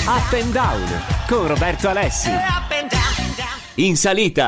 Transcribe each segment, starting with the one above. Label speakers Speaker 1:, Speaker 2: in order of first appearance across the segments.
Speaker 1: Up and Down con Roberto Alessi. In salita.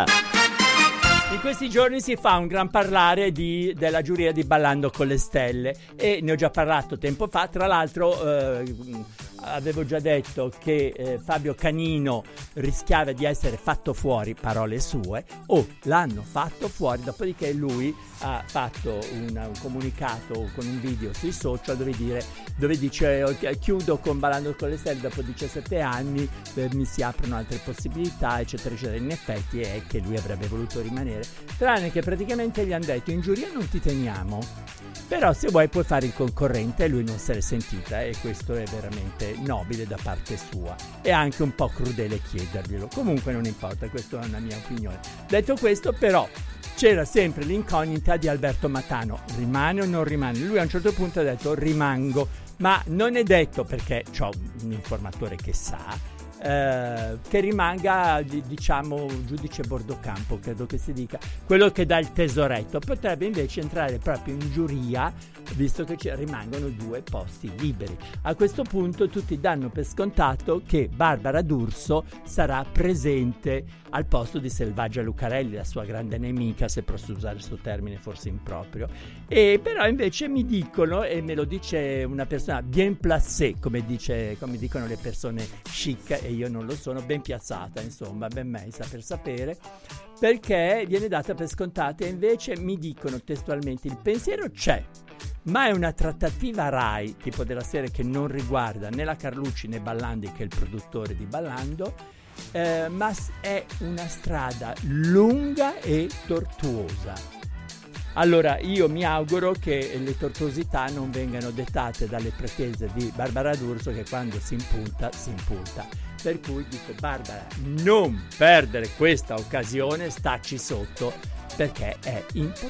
Speaker 2: In questi giorni si fa un gran parlare della giuria di Ballando con le Stelle e ne ho già parlato tempo fa. Tra l'altro avevo già detto che Fabio Canino rischiava di essere fatto fuori, parole sue, l'hanno fatto fuori, dopodiché lui ha fatto un comunicato con un video sui social dove dice chiudo con Ballando con le Stelle dopo 17 anni, mi si aprono altre possibilità, eccetera eccetera. In effetti è che lui avrebbe voluto rimanere, tranne che praticamente gli hanno detto in giuria non ti teniamo, però se vuoi puoi fare il concorrente, e lui non se l'è sentita, e questo è veramente nobile da parte sua, e anche un po' crudele chiederglielo. Comunque non importa, questa è una mia opinione. Detto questo, però c'era sempre l'incognita di Alberto Matano, rimane o non rimane? Lui a un certo punto ha detto rimango, ma non è detto, perché c'ho un informatore che sa che rimanga, diciamo, giudice bordocampo, credo che si dica, quello che dà il tesoretto. Potrebbe invece entrare proprio in giuria, visto che rimangono 2 posti liberi. A questo punto tutti danno per scontato che Barbara D'Urso sarà presente al posto di Selvaggia Lucarelli, la sua grande nemica, se posso usare questo termine forse improprio. E però invece mi dicono, e me lo dice una persona bien placée, come dicono le persone chic, e io non lo sono, ben piazzata, insomma, ben messa per sapere, perché viene data per scontata, e invece mi dicono testualmente il pensiero c'è, ma è una trattativa Rai, tipo della serie, che non riguarda né la Carlucci né Ballandi, che è il produttore di Ballando, ma è una strada lunga e tortuosa. Allora io mi auguro che le tortuosità non vengano dettate dalle pretese di Barbara D'Urso, che quando si impunta. Per cui dico, Barbara, non perdere questa occasione, stacci sotto, perché è importante.